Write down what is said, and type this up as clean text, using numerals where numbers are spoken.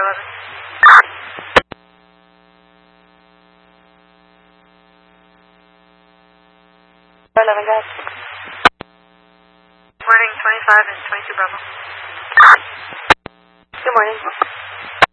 11 guys. Morning, 25 and 22 Bravo. Good morning.